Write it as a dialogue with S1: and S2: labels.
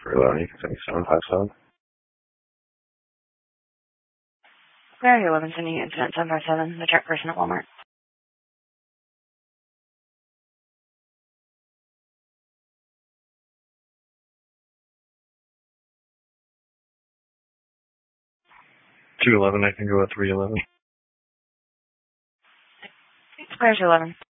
S1: 311, you can say 757.
S2: Where are you, 11 sending incident 757, the track person at Walmart?
S1: I can go at 311.
S2: Where's 11?